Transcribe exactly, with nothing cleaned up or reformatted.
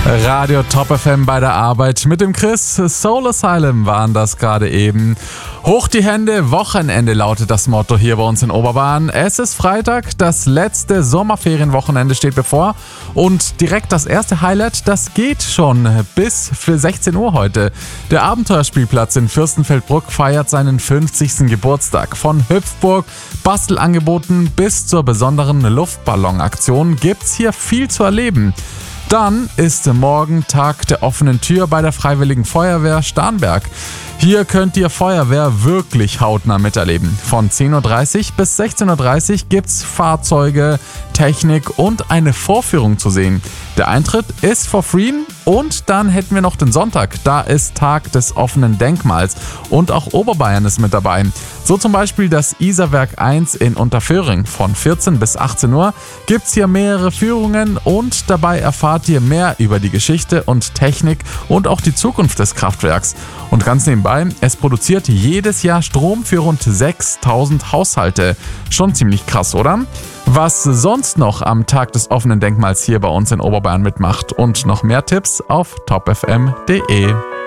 Radio Top F M bei der Arbeit mit dem Chris. Soul Asylum waren das gerade eben. Hoch die Hände, Wochenende lautet das Motto hier bei uns in Oberbayern. Es ist Freitag, das letzte Sommerferienwochenende steht bevor und direkt das erste Highlight, das geht schon bis für sechzehn Uhr heute. Der Abenteuerspielplatz in Fürstenfeldbruck feiert seinen fünfzigsten Geburtstag. Von Hüpfburg, Bastelangeboten bis zur besonderen Luftballonaktion gibt's hier viel zu erleben. Dann ist morgen Tag der offenen Tür bei der Freiwilligen Feuerwehr Starnberg. Hier könnt ihr Feuerwehr wirklich hautnah miterleben. Von zehn Uhr dreißig bis sechzehn Uhr dreißig gibt's Fahrzeuge, Technik und eine Vorführung zu sehen. Der Eintritt ist for free und dann hätten wir noch den Sonntag. Da ist Tag des offenen Denkmals und auch Oberbayern ist mit dabei. So zum Beispiel das Isarwerk eins in Unterföhring. Von vierzehn bis achtzehn Uhr gibt's hier mehrere Führungen und dabei erfahrt ihr mehr über die Geschichte und Technik und auch die Zukunft des Kraftwerks. Und ganz nebenbei, es produziert jedes Jahr Strom für rund sechstausend Haushalte. Schon ziemlich krass, oder? Was sonst noch am Tag des offenen Denkmals hier bei uns in Oberbayern mitmacht und noch mehr Tipps auf top f m punkt d e.